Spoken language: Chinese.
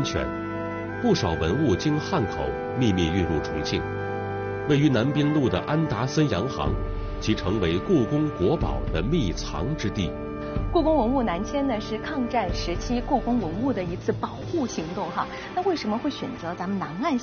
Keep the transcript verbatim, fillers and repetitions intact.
全，不少文物经汉口秘密运入重庆。位于南滨路的安达森洋行，即成为故宫国宝的秘藏之地。 故宫文物南迁呢，是抗战时期故宫文物的一次保护行动哈。那为什么会选择咱们南岸